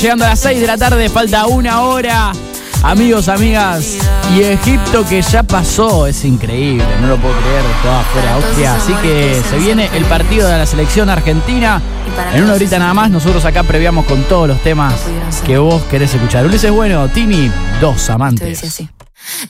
Llegando a las 6 de la tarde, falta una hora. Amigos, amigas, y Egipto que ya pasó, es increíble, no lo puedo creer, estaba fuera Austria. Así que se viene el partido de la selección argentina. En una horita nada más, nosotros acá previamos con todos los temas que vos querés escuchar. Ulises Bueno, Tini, Dos Amantes.